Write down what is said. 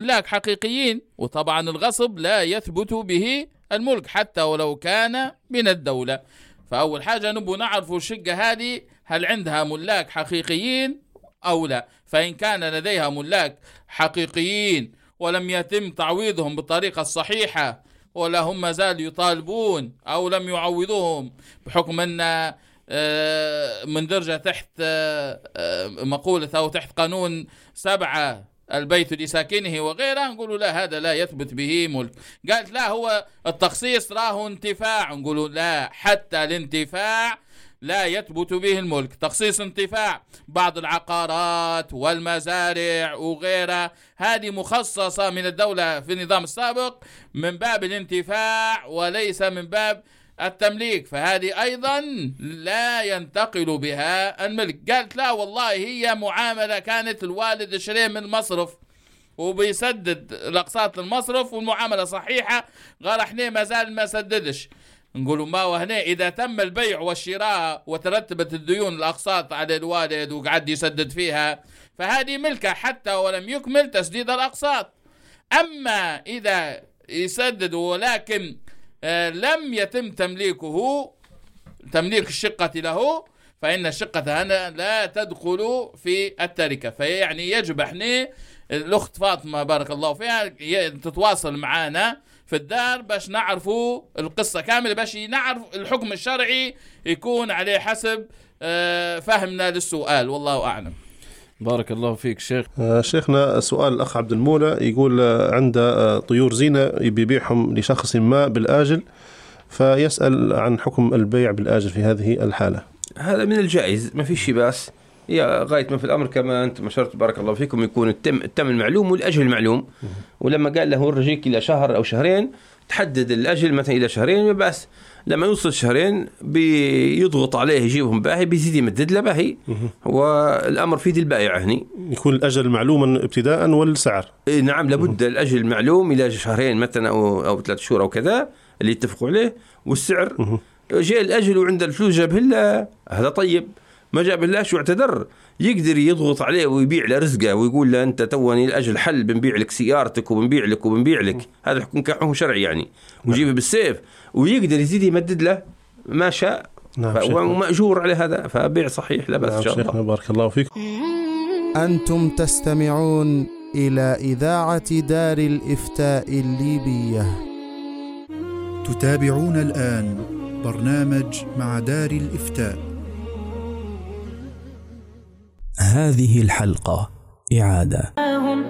أملاك حقيقيين، وطبعا الغصب لا يثبت به الملك حتى ولو كان من الدولة. فأول حاجة نبو نعرفوا الشقة هذه هل عندها ملاك حقيقيين أو لا. فإن كان لديها ملاك حقيقيين ولم يتم تعويضهم بالطريقة الصحيحة، ولا هم ما زال يطالبون أو لم يعوضوهم بحكم أن مندرجة تحت مقولة أو تحت قانون 7 البيت لساكنه وغيره، نقولوا لا هذا لا يثبت به ملك. قالت لا هو التخصيص راه انتفاع، نقولوا لا حتى الانتفاع لا يثبت به الملك. تخصيص انتفاع بعض العقارات والمزارع وغيرها هذه مخصصة من الدولة في النظام السابق من باب الانتفاع وليس من باب التمليك، فهذه أيضا لا ينتقل بها الملك. قالت لا والله هي معاملة كانت الوالد شريه من المصرف وبيسدد الأقساط للمصرف والمعاملة صحيحة، قال احنا ما زال ما سددش. نقولوا ما وهنا إذا تم البيع والشراء وترتبت الديون الأقساط على الوالد وقعد يسدد فيها فهذه ملكة حتى ولم يكمل تسديد الأقساط. أما إذا يسدد ولكن لم يتم تمليك الشقة له فإن الشقة هنا لا تدخل في التركة. فيعني يجب احنا الأخت فاطمة بارك الله فيها تتواصل معنا في الدار باش نعرفوا القصة كاملة، باش نعرف الحكم الشرعي يكون عليه حسب فهمنا للسؤال، والله أعلم. بارك الله فيك شيخ. شيخنا سؤال الأخ عبد المولى يقول عنده طيور زينة بيبيعهم لشخص ما بالآجل، فيسأل عن حكم البيع بالآجل في هذه الحالة. هذا من الجائز، ما في شيء باس، هي غاية ما في الأمر كما أنت مشرت بارك الله فيكم يكون التم المعلوم والأجل المعلوم. ولما قال له الرجيك إلى شهر أو شهرين تحدد الأجل مثلا إلى شهرين، بس لما يوصل شهرين بيضغط عليه يجيبهم باهي بيزيد يمدد له باهي، والأمر في ذي البائع هني يكون الأجل معلوما ابتداء والسعر. نعم لابد الأجل معلوم إلى شهرين مثلا أو 3 شهور أو كذا اللي يتفقوا عليه، والسعر جاء الأجل وعند الفلوس جابه له هذا طيب، ما جاب لهاش واعتذر يقدر يضغط عليه ويبيع له رزقه ويقول له أنت توني الأجل حل بنبيع لك سيارتك وبنبيع لك هذا حكم كحكم شرعي يعني، ويجيبه بالسيف ويقدر يزيد يمدد له ما شاء. نعم ومأجور على هذا، فبيع صحيح لا بأس إن شاء الله. بارك الله فيك. أنتم تستمعون إلى إذاعة دار الإفتاء الليبية. تتابعون الآن برنامج مع دار الإفتاء. هذه الحلقة إعادة